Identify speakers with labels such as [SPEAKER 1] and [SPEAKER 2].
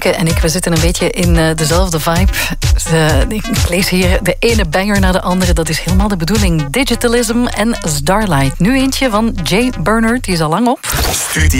[SPEAKER 1] Femke en we zitten een beetje in dezelfde vibe. Ik lees hier de ene banger naar de andere. Dat is helemaal de bedoeling. Digitalism en Starlight. Nu eentje van Jay Bernard, die is al lang op.